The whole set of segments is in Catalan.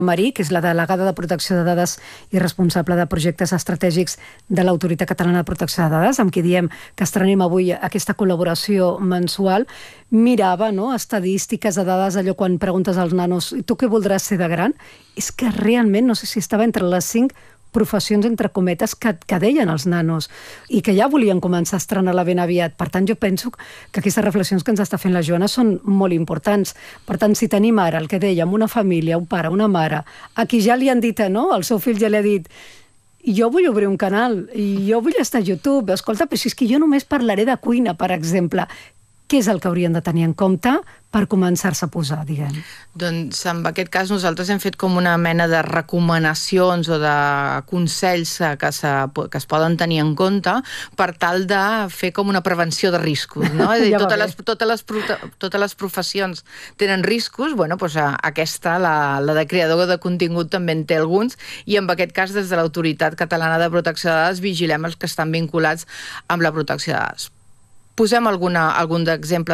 Marí, que és la delegada de Protecció de Dades i responsable de projectes estratègics de l'Autoritat Catalana de Protecció de Dades, amb qui diem que estrenem avui aquesta col·laboració mensual, mirava estadístiques de dades, allò quan preguntes als nanos tu què voldràs ser de gran? És que realment, no sé si estava entre les 5 professions, entre cometes, que deien els nanos i que ja volien començar a estrenar-la ben aviat. Per tant, jo penso que aquestes reflexions que ens està fent la Joana són molt importants. Per tant, si tenim ara el que dèiem, una família, un pare, una mare, a qui ja li han dit, el seu fill ja li ha dit jo vull obrir un canal, i jo vull estar a YouTube, escolta, però si és que jo només parlaré de cuina, per exemple, què és el que haurien de tenir en compte per començar-se a posar, diguem? Doncs en aquest cas nosaltres hem fet com una mena de recomanacions o de consells que es poden tenir en compte per tal de fer com una prevenció de riscos, no? És a dir, totes les professions tenen riscos, doncs aquesta, la de creador de contingut, també en té alguns, i en aquest cas des de l'Autoritat Catalana de Protecció de Dades vigilem els que estan vinculats amb la protecció de dades. Posem algun exemple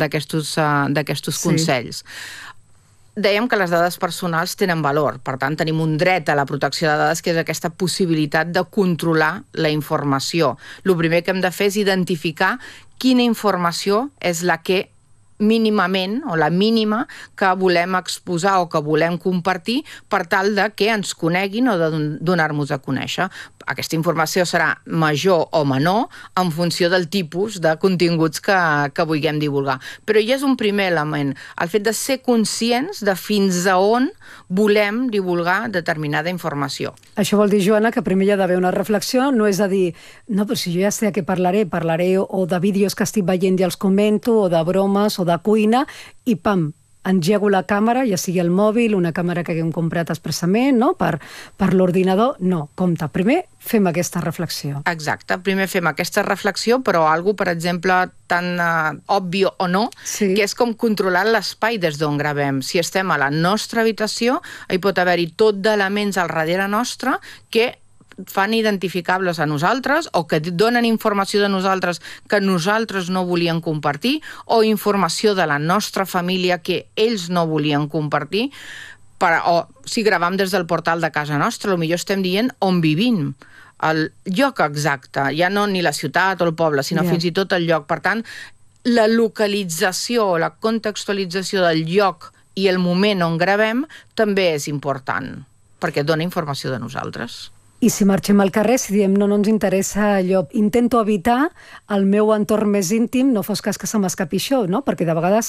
d'aquestos consells. Dèiem que les dades personals tenen valor, per tant tenim un dret a la protecció de dades, que és aquesta possibilitat de controlar la informació. El primer que hem de fer és identificar quina informació és la que mínimament, o la mínima, que volem exposar o que volem compartir per tal de que ens coneguin o de donar-nos a conèixer. Aquesta informació serà major o menor en funció del tipus de continguts que vulguem divulgar. Però ja és un primer element, el fet de ser conscients de fins a on volem divulgar determinada informació. Això vol dir, Joana, que primer hi ha d'haver una reflexió, no és a dir, no, però si jo ja sé a què parlaré o de vídeos que estic veient i els comento, o de bromes, o de cuina, i pam, engego la càmera, ja sigui el mòbil, una càmera que haguem comprat expressament, per l'ordinador. No, compte, primer fem aquesta reflexió. Exacte, primer fem aquesta reflexió, però algo, per exemple, tan òbvio o no, que és com controlar l'espai des d'on gravem. Si estem a la nostra habitació, hi pot haver-hi tot d'elements al darrere nostre que fan identificables a nosaltres o que donen informació de nosaltres que nosaltres no volíem compartir o informació de la nostra família que ells no volien compartir. O si gravam des del portal de casa nostra, potser estem dient on vivim, el lloc exacte, ja no ni la ciutat o el poble, sinó fins i tot el lloc. Per tant, la localització, la contextualització del lloc i el moment on gravem també és important, perquè dona informació de nosaltres. I si marxem al carrer, si diem no ens interessa allò, intento evitar el meu entorn més íntim, no fos cas que se m'escapi això, no? Perquè de vegades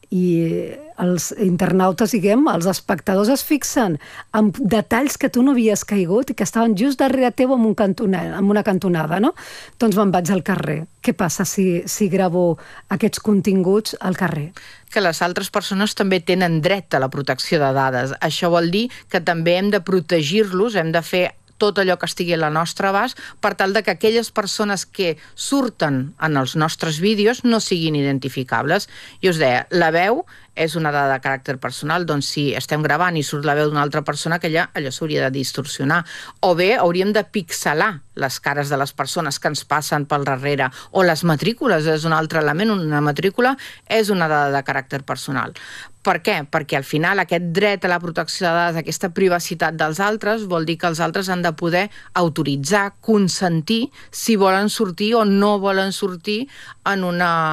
els internautes, diguem, els espectadors es fixen en detalls que tu no havies caigut i que estaven just darrere teu en una cantonada, no? Doncs me'n vaig al carrer. Què passa si gravo aquests continguts al carrer? Que les altres persones també tenen dret a la protecció de dades. Això vol dir que també hem de protegir-los, hem de fer tot allò que estigui al nostre abast per tal de que aquelles persones que surten en els nostres vídeos no siguin identificables. I us deia, la veu és una dada de caràcter personal, doncs si estem gravant i surt la veu d'una altra persona, que allò s'hauria de distorsionar. O bé hauríem de pixelar les cares de les persones que ens passen pel darrere, o les matrícules és un altre element, una matrícula és una dada de caràcter personal. Per què? Perquè al final aquest dret a la protecció de dades, aquesta privacitat dels altres, vol dir que els altres han de poder autoritzar, consentir si volen sortir o no volen sortir en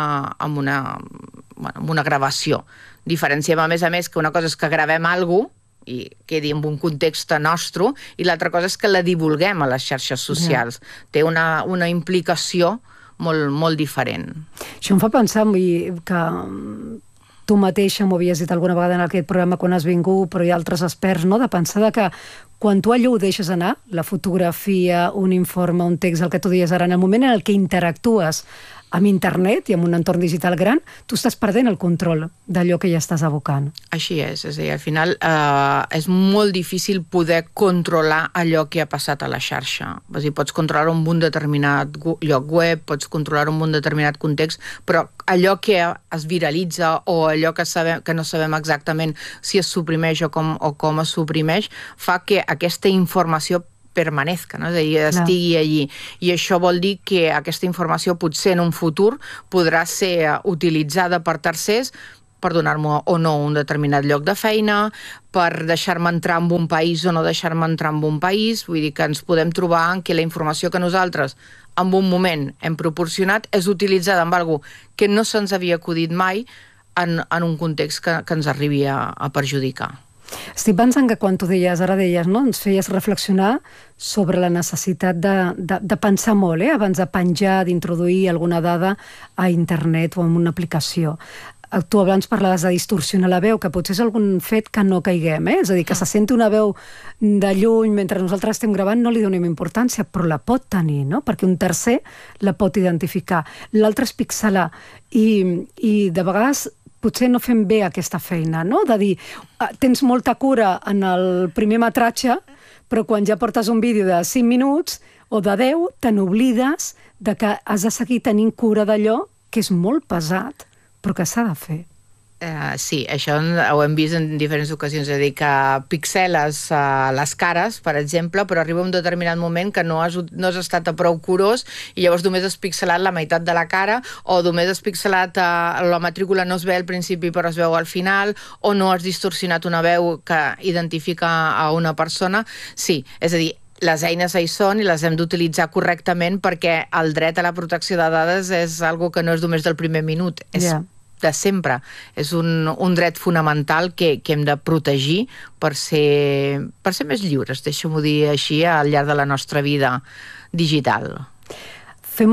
una gravació. Diferenciem, a més, que una cosa és que gravem alguna cosa i quedi en un context nostre, i l'altra cosa és que la divulguem a les xarxes socials. Té una implicació molt diferent. Això em fa pensar que tu mateixa m'ho havies dit alguna vegada en aquest programa quan has vingut, però hi ha altres experts, no?, de pensar que quan tu allò ho deixes anar, la fotografia, un informe, un text, el que tu deies ara, en el moment en què interactues amb internet i amb un entorn digital gran, tu estàs perdent el control d'allò que ja estàs abocant. Així és a dir, al final és molt difícil poder controlar allò que ha passat a la xarxa. És a dir, pots controlar un determinat lloc web, pots controlar un determinat context, però allò que es viralitza o allò que no sabem exactament si es suprimeix o com es suprimeix, fa que aquesta informació permanezca, no? És a dir, estigui allí. I això vol dir que aquesta informació potser en un futur podrà ser utilitzada per tercers per donar-me o no un determinat lloc de feina, per deixar-me entrar en un país o no deixar-me entrar en un país. Vull dir que ens podem trobar en què la informació que nosaltres en un moment hem proporcionat és utilitzada amb alguna que no se'ns havia acudit mai en un context que ens arribi a perjudicar. Estic pensant que quan tu deies, ara deies, no? Ens feies reflexionar sobre la necessitat de pensar molt, abans de penjar, d'introduir alguna dada a internet o en una aplicació. Tu abans parlaves de distorsionar la veu, que potser és algun fet que no caiguem, és a dir, que se senti una veu de lluny mentre nosaltres estem gravant, no li donem importància, però la pot tenir, no? Perquè un tercer la pot identificar. L'altre és pixelar. I de vegades potser no fem bé aquesta feina, no? De dir, tens molta cura en el primer metratge, però quan ja portes un vídeo de 5 minuts o de 10, te n'oblides de que has de seguir tenint cura d'allò que és molt pesat, però que s'ha de fer. Sí, això ho hem vist en diferents ocasions, és a dir, que pixeles les cares, per exemple, però arriba un determinat moment que no has estat prou curós i llavors només has pixelat la meitat de la cara, o només has pixelat la matrícula no es ve al principi però es veu al final, o no has distorsionat una veu que identifica a una persona. Sí, és a dir, les eines hi són i les hem d'utilitzar correctament perquè el dret a la protecció de dades és algo que no és només del primer minut, és de sempre. És un dret fonamental que hem de protegir per ser més lliures, deixa'm-ho dir així, al llarg de la nostra vida digital. Fem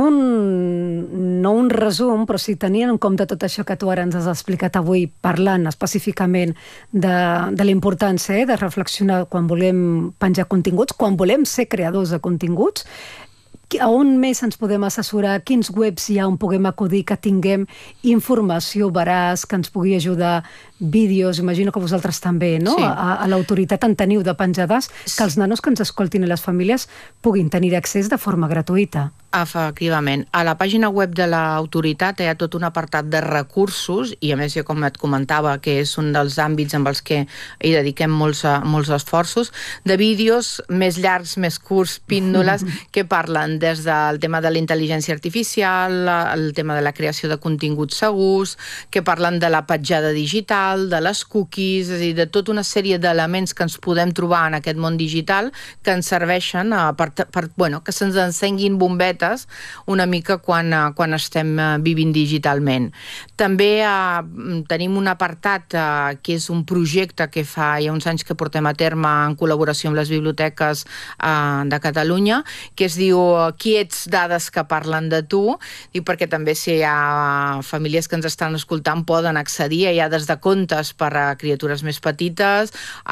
no un resum, però si tenint en compte tot això que tu ara ens has explicat avui, parlant específicament de la importància de reflexionar quan volem penjar continguts, quan volem ser creadors de continguts, a on més ens podem assessorar, quins webs hi ha on puguem acudir, que tinguem informació veraç, que ens pugui ajudar, vídeos, imagino que vosaltres també, no? Sí. A l'autoritat en teniu de penjades, que els nanos que ens escoltin i les famílies puguin tenir accés de forma gratuïta. Efectivament. A la pàgina web de l'autoritat hi ha tot un apartat de recursos i a més, jo com et comentava, que és un dels àmbits amb els que hi dediquem molts esforços, de vídeos més llargs, més curts, píndoles, que parlen des del tema de la intel·ligència artificial, el tema de la creació de continguts segurs, que parlen de la petjada digital, de les cookies, és a dir, de tota una sèrie d'elements que ens podem trobar en aquest món digital que ens serveixen que se'ns encenguin bombetes una mica quan estem vivint digitalment. També tenim un apartat que és un projecte que fa ja uns anys que portem a terme en col·laboració amb les biblioteques de Catalunya, que es diu Quiets, dades que parlen de tu, i perquè també si hi ha famílies que ens estan escoltant poden accedir, hi ha des de contes per a criatures més petites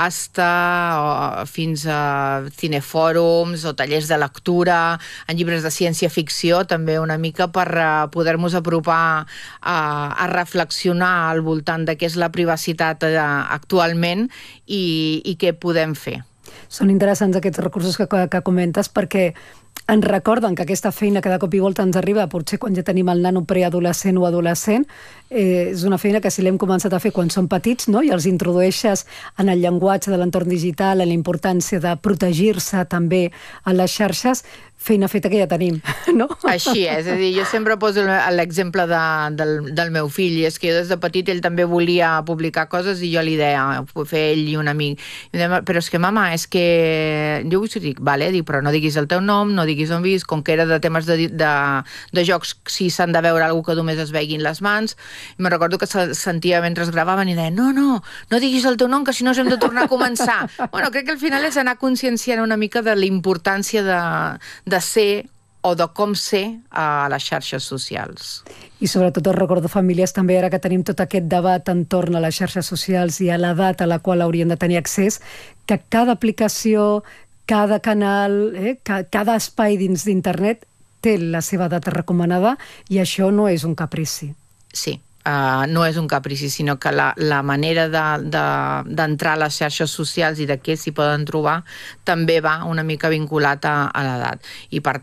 fins a cinefòrums o tallers de lectura, en llibres de ciència-ficció, també una mica per poder-nos apropar a reflexionar al voltant de què és la privacitat actualment i què podem fer. Són interessants aquests recursos que comentes perquè ens recorden que aquesta feina que de cop i volta ens arriba, potser quan ja tenim el nano preadolescent o adolescent, és una feina que si l'hem començat a fer quan són petits, no? I els introdueixes en el llenguatge de l'entorn digital, en la importància de protegir-se també a les xarxes, feina feta que ja tenim, no? Així és a dir, jo sempre poso l'exemple del meu fill, i és que jo des de petit ell també volia publicar coses i jo li deia, fer ell i un amic, però és que mama, és que jo us ho dic, vale, però no diguis el teu nom, no diguis on vis, com que era de temes de jocs, si s'han de veure alguna que només es veguin les mans, i me'n recordo que sentia mentre es gravaven i deia, no diguis el teu nom, que si no ens hem de tornar a començar. Bueno, crec que al final és anar conscienciant una mica de la importància de ser o de com ser a les xarxes socials. I sobretot el record de famílies també, ara que tenim tot aquest debat entorn a les xarxes socials i a l'edat a la qual haurien de tenir accés, que cada aplicació, cada canal, cada espai dins d'internet té la seva data recomanada i això no és un caprici. Sí. No és un caprici, sinó que la manera d'entrar a les xarxes socials i de què s'hi poden trobar també va una mica vinculat a l'edat. I per tant,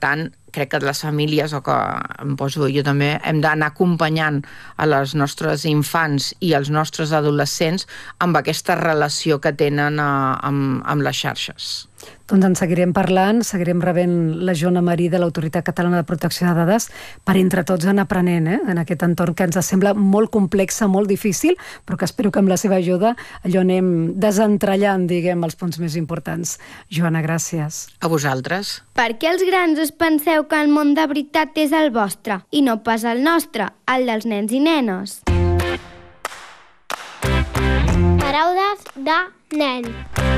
crec que les famílies, o que em poso jo també, hem d'anar acompanyant a les nostres infants i als nostres adolescents amb aquesta relació que tenen amb les xarxes. Doncs en seguirem parlant, seguirem rebent la Joana Marí de l'Autoritat Catalana de Protecció de Dades per entre tots anar aprenent en aquest entorn que ens sembla molt complex, molt difícil, però que espero que amb la seva ajuda allò anem desentrellant, diguem, els punts més importants. Joana, gràcies. A vosaltres. Per què els grans us penseu que el món de veritat és el vostre i no pas el nostre, el dels nens i nenes? Paraules de nen.